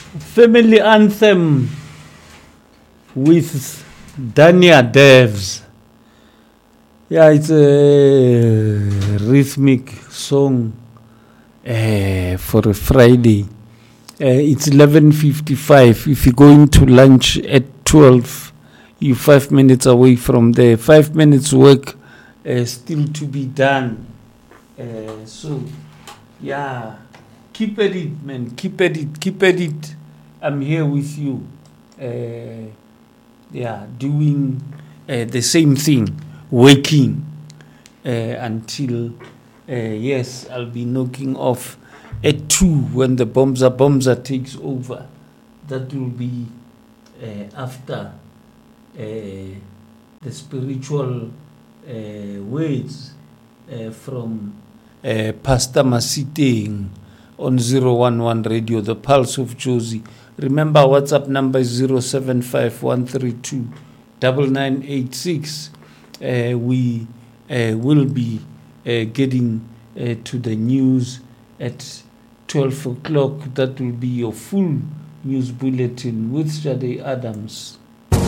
Family Anthem with Dania Devs. Yeah, it's a rhythmic song for a Friday. It's 11:55. If you go into lunch at 12, you're 5 minutes away from there. 5 minutes work still to be done. So, yeah, keep at it, man. Keep at it. Keep at it. I'm here with you. Doing the same thing, working until, yes, I'll be knocking off at 2 when the Bomza takes over. That will be after the spiritual words from Pastor Masiteng on 011 Radio, the Pulse of Jozi. Remember, WhatsApp number is 075-132-9986. We will be getting to the news at 12 o'clock. That will be your full news bulletin with Shade Adams.